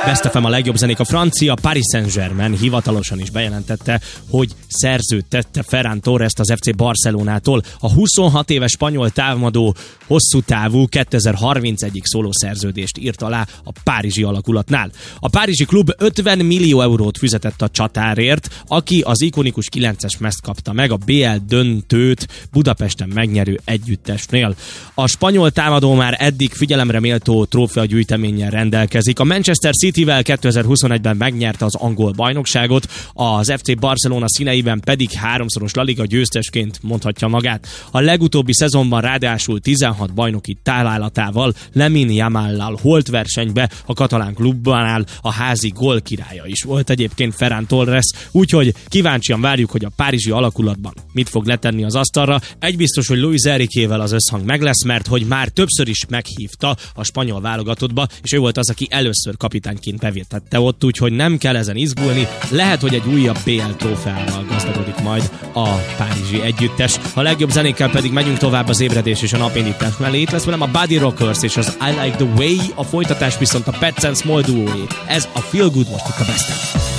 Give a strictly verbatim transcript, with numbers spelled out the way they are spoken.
Best ef em a legjobb zenék. A francia Paris Saint-Germain hivatalosan is bejelentette, hogy szerződtette Ferran Torrest az ef cé Barcelonától. A huszonhat éves spanyol támadó hosszú távú kétezer-harmincegyig szólószerződést írt alá a párizsi alakulatnál. A párizsi klub ötven millió eurót fizetett a csatárért, aki az ikonikus kilences mezt kapta meg a bé el döntőt Budapesten megnyerő együttesnél. A spanyol támadó már eddig figyelemre méltó trófeagyűjteménnyel rendelkezik. A Manchester Cityvel kétezer-huszonegyben megnyerte az angol bajnokságot, az ef cé Barcelona színeiben pedig háromszoros La Liga győztesként mondhatja magát. A legutóbbi szezonban ráadásul tizenhat bajnoki találatával Lamine Yamallal holt versenybe, a katalán klubbanál a házi gól királya is volt egyébként Ferran Torres, úgyhogy kíváncsian várjuk, hogy a párizsi alakulatban mit fog letenni az asztalra. Egy biztos, hogy Luis Enriquével az összhang meg lesz, mert hogy már többször is meghívta a spanyol válogatottba, és ő volt az, aki először kapitányként bevétette ott, úgyhogy nem kell ezen izgulni. Lehet, hogy egy újabb bé el trófeával gazdagodik majd a párizsi együttes. A legjobb zenékkel pedig megyünk tovább az ébredés és a napindítás mellé. Itt lesz velem a Buddy Rockers és az I Like the Way, a folytatás viszont a Pets and Small duóé. Ez a Feel Good most itt a Best of.